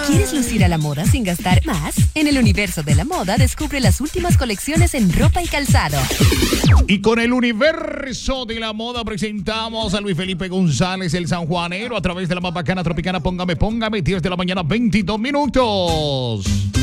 ¿Quieres lucir a la moda sin gastar más? En el universo de la moda descubre las últimas colecciones en ropa y calzado. Y con el universo de la moda presentamos a Luis Felipe González, el sanjuanero, a través de la más bacana tropicana. Póngame, 10 de la mañana, 22 minutos.